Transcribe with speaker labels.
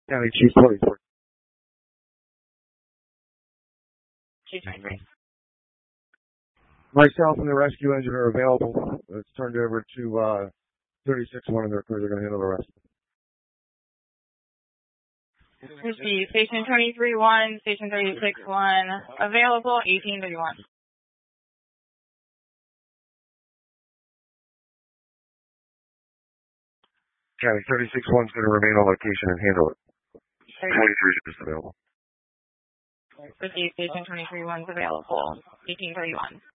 Speaker 1: County Chief Police.
Speaker 2: Chief 93.
Speaker 1: Myself and the rescue engine are available. It's turned over to 36-1 and their crews are going to handle the rest.
Speaker 2: Receive Station 23-1, Station 36-1, available 1831.
Speaker 1: County 36-1 is going to remain on location and handle it. 23 is just available.
Speaker 2: Receive Station 23-1 is available 1831.